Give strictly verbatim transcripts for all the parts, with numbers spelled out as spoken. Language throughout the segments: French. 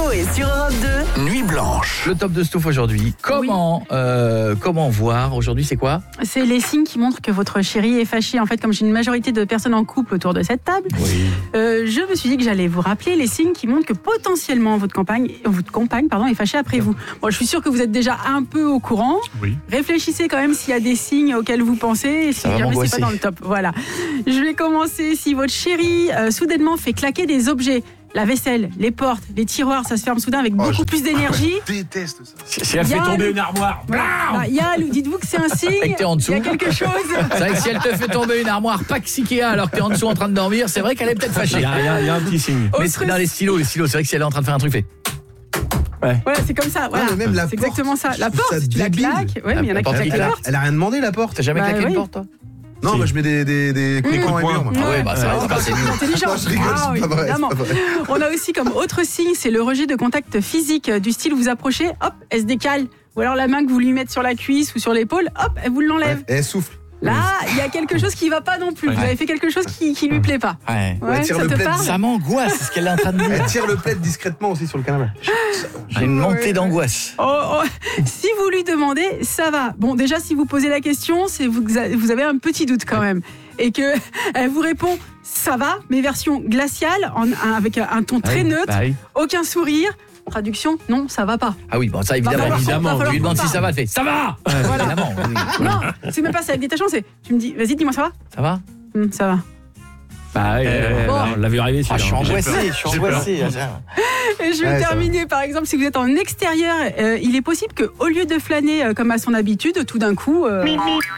Coé sur Europe deux. Nuit blanche. Le top de Stouff aujourd'hui. Comment, oui. euh, comment voir aujourd'hui, c'est quoi ? C'est les signes qui montrent que votre chéri est fâché. En fait, comme j'ai une majorité de personnes en couple autour de cette table, Oui. euh, je me suis dit que j'allais vous rappeler les signes qui montrent que potentiellement votre compagne, votre compagne pardon, est fâchée après vous. Bon, je suis sûre que vous êtes déjà un peu au courant. Oui. Réfléchissez quand même s'il y a des signes auxquels vous pensez et si Ça va jamais c'est m'angoisser. pas dans le top. Voilà. Je vais commencer. Si votre chéri euh, soudainement fait claquer des objets, la vaisselle, les portes, les tiroirs, ça se ferme soudain avec beaucoup je- plus d'énergie. Je déteste ça. Si elle Yann. fait tomber une armoire. Voilà. Yann, dites-vous que c'est un signe. Et que t'es en dessous. Il y a quelque chose. C'est vrai que si elle te fait tomber une armoire Pax Ikea alors que t'es en dessous en train de dormir, c'est vrai qu'elle est peut-être Il fâchée. y a, il y a- il y a un petit signe. Mais Autre c'est dans les stylos, les stylos, c'est vrai que si elle est en train de faire un truc, fait. Voilà, c'est comme ça. Voilà. mais même la c'est porte, exactement ça. je La trouve porte, ça si tu la débile. claques. Ouais, mais il y en La a qui porte claquent qui la Elle a, porte. elle a rien demandé la porte. T'as jamais Bah claqué oui. une porte, toi ? Non, Si. moi je mets des, des, des coups de Mmh. poing et Coups de murs, poing. moi. Ah ouais, bah c'est vrai, c'est pas assez nul. Intelligent. Non, je rigole, Ah c'est oui, pas vrai, c'est évidemment. pas vrai. On a aussi comme autre signe, c'est le rejet de contact physique, du style vous approchez, hop, elle se décale. Ou alors la main que vous lui mettez sur la cuisse ou sur l'épaule, hop, elle vous l'enlève. Et elle souffle. Là, il y a quelque chose qui va pas non plus. Vous Ouais. avez fait quelque chose qui, qui lui plaît pas. Ouais. Ouais, tire ça le te plaid. parle Ça m'angoisse, c'est ce qu'elle est en train de Elle dire. tire le plaid discrètement aussi sur le canapé. J'ai une montée d'angoisse. Oh, oh. Si vous lui demandez, ça va. Bon, déjà, si vous posez la question, c'est vous, vous avez un petit doute quand même. Et que elle vous répond, ça va, mais version glaciale, en, avec un ton très Ah oui, neutre, bah oui. aucun sourire. Traduction, non, ça va pas. Ah oui, bon, ça Va évidemment. falloir qu'on- va évidemment. falloir Je lui qu'on demande si parle. ça va, elle fait. Ça va Voilà. Évidemment. oui. Non, c'est même pas ça avec détachement, c'est tu me dis, vas-y, dis-moi, ça va Ça va Hum, Ça va. Bah, oui, Bon. on l'a vu arriver. Ah, je suis celui-là. angoissé, je suis J'ai peur. angoissé. Et je vais Ouais, ça terminer, par exemple, si vous êtes en extérieur, euh, il est possible qu'au lieu de flâner euh, comme à son habitude, tout d'un coup, euh,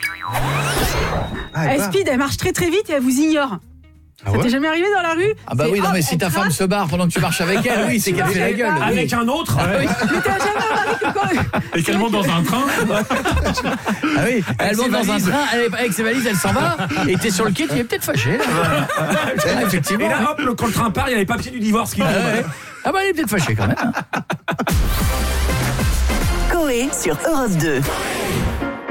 Ah, elle elle part. speed, elle marche très très vite et elle vous ignore. Ah Ça ouais t'est jamais arrivé dans la rue Ah bah C'est, oui, non hop, mais si elle ta femme trace. se barre pendant que tu marches avec elle, oui, c'est qu'elle fait la gueule. oui. Avec un autre Mais t'as jamais remarqué que quand- et qu'elle monte dans un train. Ah oui, elle monte dans un train, elle est- avec ses valises, elle s'en va, et t'es sur le quai, tu es peut-être fâché. Là. Ah, effectivement. Et là, hop, le- quand le train part, il y a les papiers du divorce qui Ah, tombent. ouais. Ah bah elle est peut-être fâchée quand même. hein. Coé sur Europe deux.